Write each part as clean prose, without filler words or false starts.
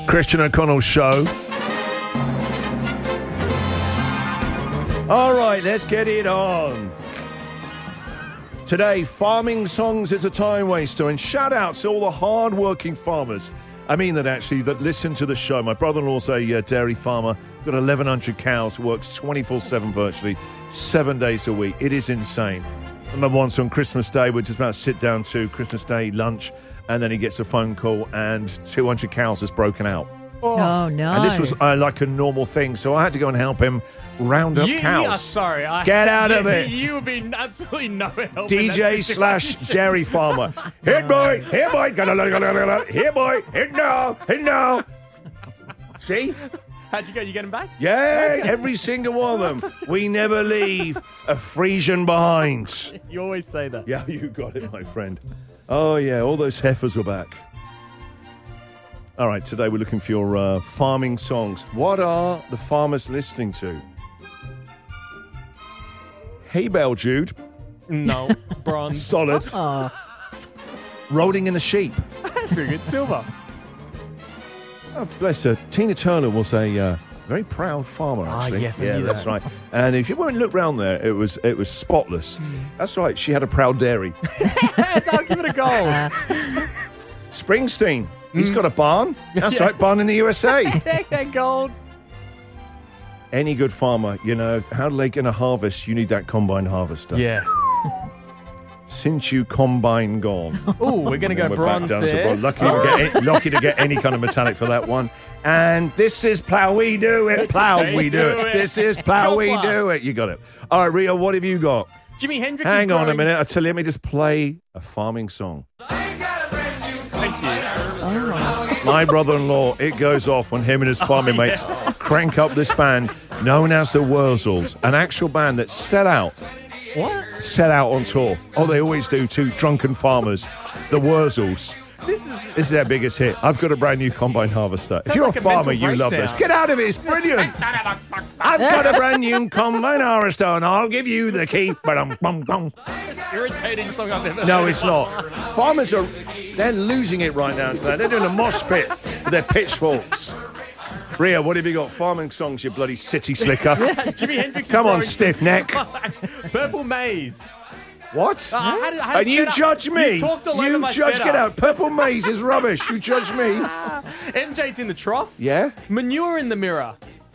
Christian O'Connell Show. All right, let's get it on. Today, farming songs is a time waster, and shout out to all the hard-working farmers. I mean that actually, that listen to the show. My brother-in-law's a dairy farmer, got 1,100 cows, works 24/7 virtually, 7 days a week. It is insane. I remember once on Christmas Day, we're just about to sit down to Christmas Day lunch, and then he gets a phone call, and 200 cows has broken out. Oh, no. And this was like a normal thing, so I had to go and help him round up cows. Yeah, sorry. Get out of it. You would be absolutely no help. DJ/dairy farmer. Here, boy. Here, boy. Here, boy. Here now. See? How'd you go? You get him back? Yeah, every single one of them. We never leave a Frisian behind. You always say that. Yeah, you got it, my friend. Oh, yeah, all those heifers were back. All right, today we're looking for your farming songs. What are the farmers listening to? Hay bale, Jude. No. Bronze. Solid. Rolling in the sheep. Very good. Silver. Oh, bless her. Tina Turner was a very proud farmer, actually. Yes, I yeah, knew that's that. right. And if you went and looked round there, it was spotless. That's right. She had a proud dairy. I'll give it a go. Springsteen. He's got a barn. That's right, barn in the USA. Gold. Any good farmer, you know, how are they going to harvest? You need that combine harvester. Yeah. Since you combine gone. Oh, we're going to go We're bronze back down there. to bronze. Lucky to get any kind of metallic for that one. And this is Plough We Do It. Plough We Do It. This is Plough Go We Plus. Do It. You got it. All right, Rio, what have you got? Jimi Hendrix Hang is on a growing minute. I tell you, let me just play a farming song. Thank you. My brother-in-law, it goes off when him and his farming mates crank up this band known as the Wurzels, an actual band that set out on tour. Oh, they always do, two drunken farmers, the Wurzels. This is their biggest hit. I've got a brand new combine harvester. If you're like a a farmer, mental you love this. breakdown. Get out of it. It's brilliant. I've got a brand new combine harvester, and I'll give you the key. most irritating song I've ever heard. No, it's not. Farmers they're losing it right now today. They're doing a mosh pit with their pitchforks. Ria, what have you got? Farming songs, you bloody city slicker. Jimi Hendrix is Come on, growing- stiff neck. Purple Maze. What? I had And you set up- judge me. You talked all over You my judge, setup. get out. Purple Maze is rubbish. You judge me. MJ's in the trough. Yeah? Manure in the mirror.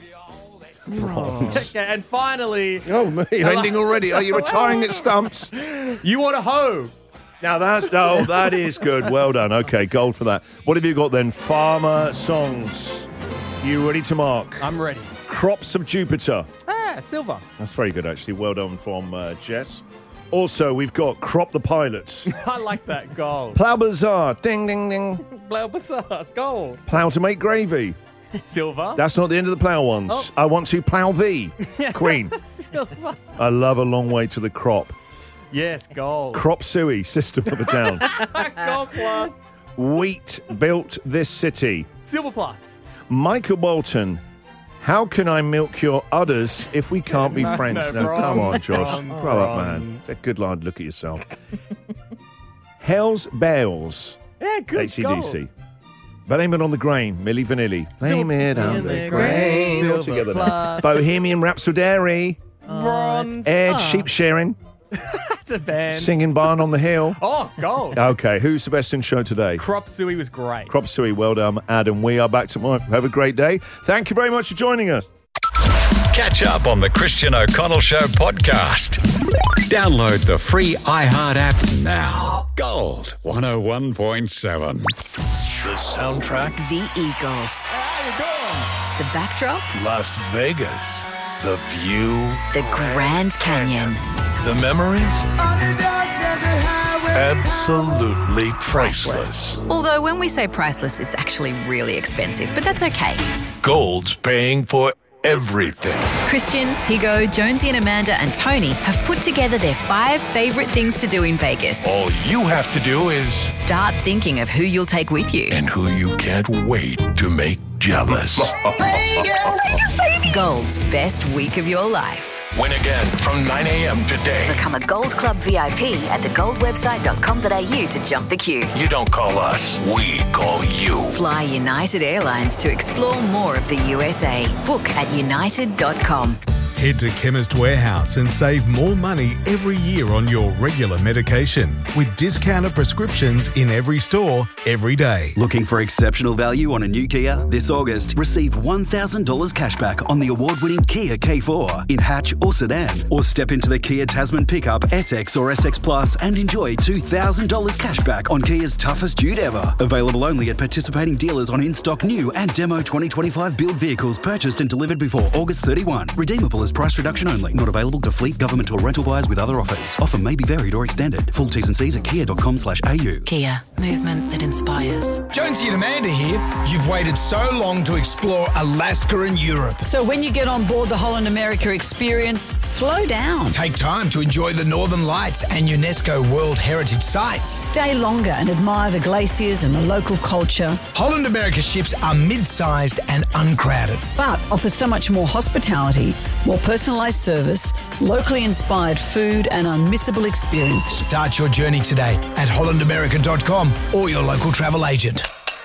Right. Okay, and finally, Oh, me. Ending already. Are you retiring at stumps? You Want a Hoe. Now that is good. Well done. Okay, gold for that. What have you got then? Farmer songs. You ready to mark? I'm ready. Crops of Jupiter. Ah, silver. That's very good, actually. Well done from Jess. Also, we've got Crop the Pilot. I like that. Gold. Plough Bazaar. Ding, ding, ding. Blau Bazaar. Gold. Plough to make gravy. Silver. That's not the end of the plough ones. Oh. I want to plough thee, Queen. Silver. I love A Long Way to the Crop. Yes, gold. Crop Suey, System of a Down. Gold plus. Wheat built this city. Silver plus. Michael Bolton. How can I milk your udders if we can't be friends? no, No, come on, bronze, Josh. bronze, Grow up, man. bronze. Good lad, look at yourself. Hell's Bells. Yeah, good. AC/DC. Gold. Blame It on the Grain, Milli Vanilli. Blame It on the Grain. All Silver together now. plus. Bohemian Rhapsody. Bronze. Ed Sheep Shearing. That's a band. Singing Barn on the Hill. Oh, gold. Okay, who's the best in show today? Crop Suey was great. Crop Suey, well done, Adam. We are back tomorrow. Have a great day. Thank you very much for joining us. Catch up on the Christian O'Connell Show podcast. Download the free iHeart app now. Gold 101.7. The soundtrack, The Eagles. The backdrop, Las Vegas. The view, the Grand Canyon. the memories, absolutely priceless. Although when we say priceless, it's actually really expensive, but that's okay. Gold's paying for everything. Christian, Higo, Jonesy and Amanda and Tony have put together their 5 favourite things to do in Vegas. All you have to do is... Start thinking of who you'll take with you. and who you can't wait to make jealous. Gold's best week of your life. Win again from 9 a.m. today. Become a Gold Club VIP at thegoldwebsite.com.au to jump the queue. You don't call us, we call you. Fly United Airlines to explore more of the USA. Book at united.com. Head to Chemist Warehouse and save more money every year on your regular medication with discounted prescriptions in every store, every day. Looking for exceptional value on a new Kia? This August, receive $1,000 cashback on the award-winning Kia K4 in hatch or sedan. Or step into the Kia Tasman pickup, SX or SX Plus and enjoy $2,000 cashback on Kia's toughest dude ever. Available only at participating dealers on in-stock new and demo 2025 build vehicles purchased and delivered before August 31. Redeemable as price reduction only. Not available to fleet, government or rental buyers with other offers. Offer may be varied or extended. Full T's and C's at kia.com/au. Kia, movement that inspires. Jonesy and Amanda here. You've waited so long to explore Alaska and Europe. So when you get on board the Holland America experience, slow down. Take time to enjoy the Northern Lights and UNESCO World Heritage Sites. Stay longer and admire the glaciers and the local culture. Holland America ships are mid-sized and uncrowded. But offer so much more hospitality, more personalised service, locally inspired food and unmissable experience. Start your journey today at hollandamerica.com or your local travel agent.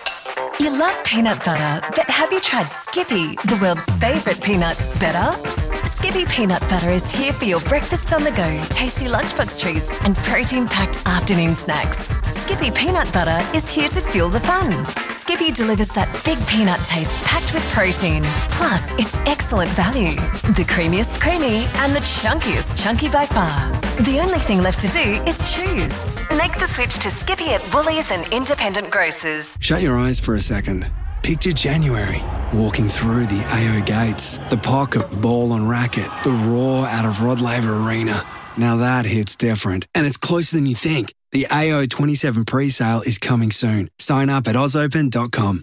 You love peanut butter, but have you tried Skippy, the world's favourite peanut butter? Skippy peanut butter is here for your breakfast on the go, tasty lunchbox treats and protein-packed afternoon snacks. Skippy peanut butter is here to fuel the fun. Skippy delivers that big peanut taste packed with protein. Plus, it's excellent value. The creamiest creamy and the chunkiest chunky by far. The only thing left to do is choose. Make the switch to Skippy at Woolies and independent grocers. Shut your eyes for a second. Picture January, walking through the AO gates, the pocket ball on racket, the roar out of Rod Laver Arena. Now that hits different, and it's closer than you think. The AO 27 pre-sale is coming soon. Sign up at ausopen.com.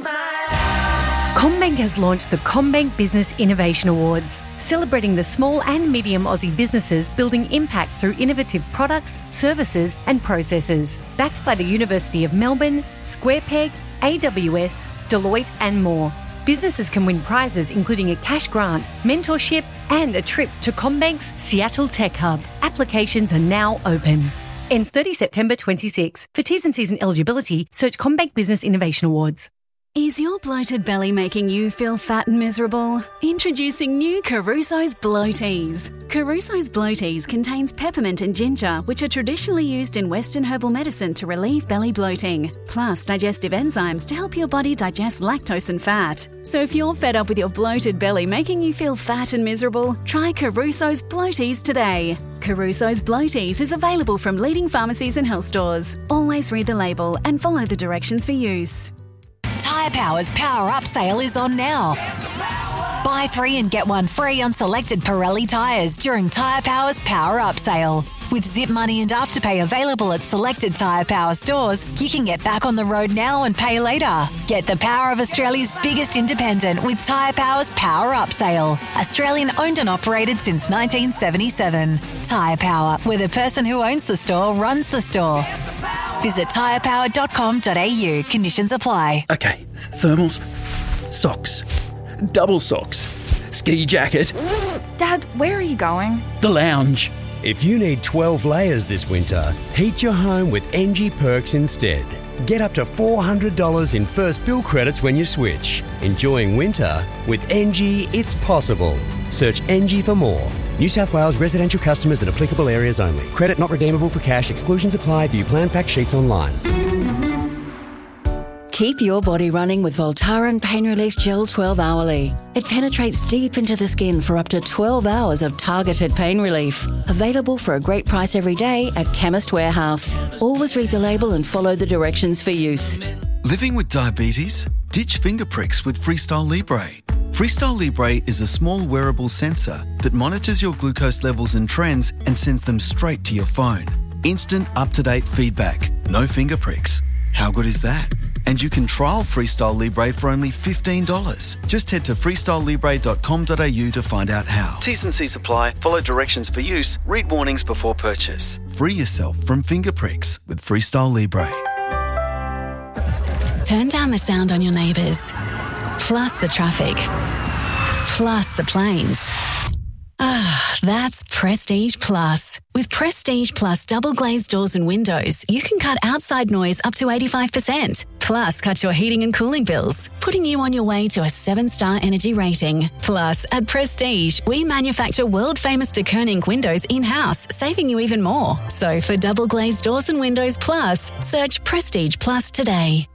CommBank has launched the CommBank Business Innovation Awards, celebrating the small and medium Aussie businesses building impact through innovative products, services and processes. Backed by the University of Melbourne, SquarePeg, AWS, Deloitte and more. Businesses can win prizes including a cash grant, mentorship and a trip to CommBank's Seattle Tech Hub. Applications are now open. Ends 30 September 26. For T's and C's and eligibility, search CommBank Business Innovation Awards. Is your bloated belly making you feel fat and miserable? Introducing new Caruso's Bloaties. Caruso's Bloaties contains peppermint and ginger, which are traditionally used in Western herbal medicine to relieve belly bloating, plus digestive enzymes to help your body digest lactose and fat. So if you're fed up with your bloated belly making you feel fat and miserable, try Caruso's Bloaties today. Caruso's Bloaties is available from leading pharmacies and health stores. Always read the label and follow the directions for use. Tyre Power's Power Up sale is on now. Buy 3 and get 1 free on selected Pirelli tyres during Tyre Power's Power Up sale. With Zip Money and Afterpay available at selected Tyre Power stores, you can get back on the road now and pay later. Get the power of Australia's biggest independent with Tyre Power's Power Up sale. Australian owned and operated since 1977. Tyre Power, where the person who owns the store runs the store. Visit tyrepower.com.au. Conditions apply. Okay, thermals, socks, double socks, ski jacket. Dad, where are you going? The lounge. If you need 12 layers this winter, heat your home with NG Perks instead. Get up to $400 in first bill credits when you switch. Enjoying winter with NG, it's possible. Search NG for more. New South Wales residential customers in applicable areas only. Credit not redeemable for cash. Exclusions apply. View plan fact sheets online. Keep your body running with Voltaren Pain Relief Gel 12 hourly. It penetrates deep into the skin for up to 12 hours of targeted pain relief. Available for a great price every day at Chemist Warehouse. Always read the label and follow the directions for use. Living with diabetes? Ditch finger pricks with Freestyle Libre. Freestyle Libre is a small wearable sensor that monitors your glucose levels and trends and sends them straight to your phone. Instant, up-to-date feedback. No finger pricks. How good is that? And you can trial Freestyle Libre for only $15. Just head to freestylelibre.com.au to find out how. T's and C's apply. Follow directions for use. Read warnings before purchase. Free yourself from finger pricks with Freestyle Libre. Turn down the sound on your neighbours, plus the traffic, plus the planes. That's Prestige Plus. With Prestige Plus double glazed doors and windows, you can cut outside noise up to 85%. Plus, cut your heating and cooling bills, putting you on your way to a 7-star energy rating. Plus, at Prestige, we manufacture world-famous de Koning windows in-house, saving you even more. So for double glazed doors and windows plus, search Prestige Plus today.